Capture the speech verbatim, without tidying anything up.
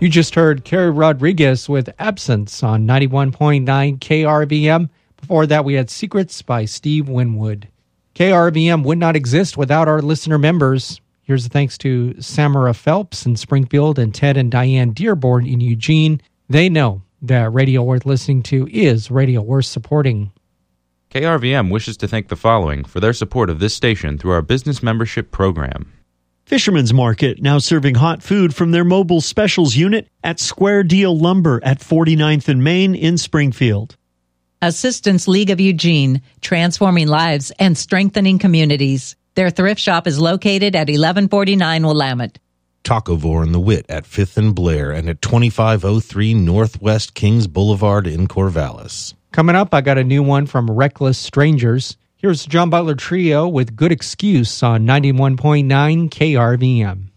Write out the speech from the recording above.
You just heard Carrie Rodriguez with Absence on ninety-one point nine K R V M. Before that, we had Secrets by Steve Winwood. K R V M would not exist without our listener members. Here's a thanks to Samara Phelps in Springfield and Ted and Diane Dearborn in Eugene. They know that radio worth listening to is radio worth supporting. K R V M wishes to thank the following for their support of this station through our business membership program. Fisherman's Market, now serving hot food from their mobile specials unit at Square Deal Lumber at forty-ninth and Main in Springfield. Assistance League of Eugene, transforming lives and strengthening communities. Their thrift shop is located at eleven forty-nine Willamette. Tacovore and the Wit at fifth and Blair and at twenty-five oh three Northwest Kings Boulevard in Corvallis. Coming up, I got a new one from Reckless Strangers. Here's John Butler Trio with Good Excuse on ninety-one point nine K R V M.